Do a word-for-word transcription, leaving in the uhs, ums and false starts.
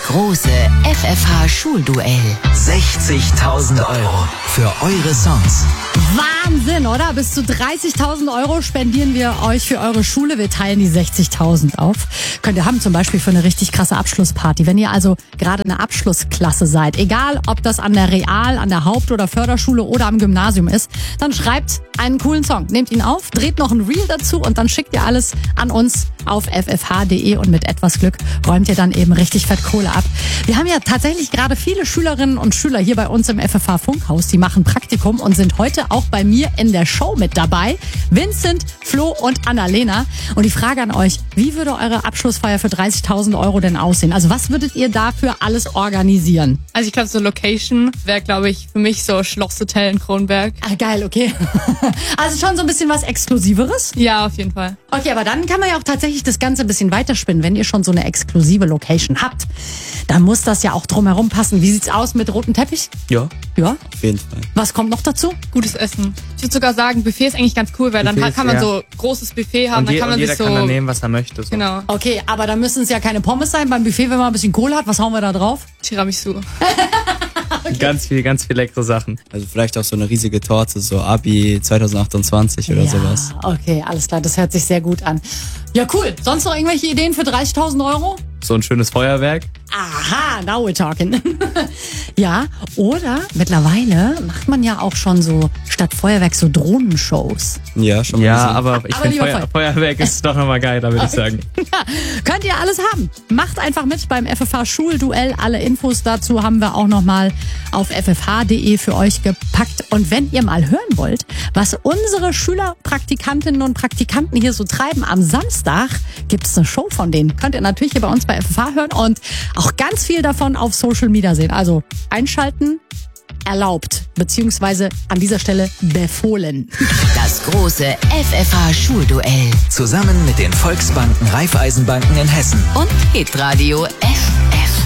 große F F H-Schulduell. sechzigtausend Euro für eure Songs. Wahnsinn, oder? Bis zu dreißigtausend Euro spendieren wir euch für eure Schule. Wir teilen die sechzigtausend auf. Könnt ihr haben zum Beispiel für eine richtig krasse Abschlussparty. Wenn ihr also gerade eine Abschlussklasse seid, egal ob das an der Real-, an der Haupt- oder Förderschule oder am Gymnasium ist, dann schreibt einen coolen Song. Nehmt ihn auf, dreht noch ein Reel dazu und dann schickt ihr alles an uns auf f f h punkt d e und mit etwas Glück räumt ihr dann eben richtig fett Kohle ab. Wir haben ja tatsächlich gerade viele Schülerinnen und Schüler hier bei uns im F F H-Funkhaus, die machen Praktikum und sind heute auch bei mir in der Show mit dabei. Vincent, Flo und Annalena. Und die Frage an euch, wie würde eure Abschlussfeier für dreißigtausend Euro denn aussehen? Also was würdet ihr dafür alles organisieren? Also ich glaube, so Location wäre, glaube ich, für mich so Schlosshotel in Kronberg. Ah, geil, okay. Also schon so ein bisschen was Exklusiveres? Ja, auf jeden Fall. Okay, aber dann kann man ja auch tatsächlich das Ganze ein bisschen weiterspinnen. Wenn ihr schon so eine exklusive Location habt, dann muss das ja auch drumherum passen. Wie sieht's aus mit rotem Teppich? Ja, Ja? auf jeden Fall. Was kommt noch dazu? Gutes Essen. Ich würde sogar sagen, Buffet ist eigentlich ganz cool, weil dann Buffet kann man ist, ja. so großes Buffet haben, Und, dann je, kann man und jeder sich so... kann dann nehmen, was er möchte. So. Genau. Okay, aber da müssen es ja keine Pommes sein. Beim Buffet, wenn man ein bisschen Kohle hat, was hauen wir da drauf? Tiramisu. Ganz viel, ganz viel leckere Sachen. Also vielleicht auch so eine riesige Torte, so Abi zwanzig achtundzwanzig oder ja, sowas. Okay, alles klar, das hört sich sehr gut an. Ja, cool. Sonst noch irgendwelche Ideen für dreißigtausend Euro? So ein schönes Feuerwerk. Aha, now we're talking. Ja, oder mittlerweile macht man ja auch schon so statt Feuerwerk so Drohnenshows. Ja, schon mal Ja, gesehen. aber ich Aber finde lieber Feuer, Feuer- Feuerwerk ist doch nochmal geiler, würde ich sagen. Ja, könnt ihr alles haben. Macht einfach mit beim F F H-Schulduell. Alle Infos dazu haben wir auch nochmal auf f f h punkt d e für euch gepackt. Und wenn ihr mal hören wollt, was unsere Schülerpraktikantinnen und Praktikanten hier so treiben, am Samstag gibt's eine Show von denen. Könnt ihr natürlich hier bei uns bei F F H hören und auch ganz viel davon auf Social Media sehen. Also einschalten erlaubt, beziehungsweise an dieser Stelle befohlen. Das große F F H-Schulduell. Zusammen mit den Volksbanken Raiffeisenbanken in Hessen. Und Hitradio F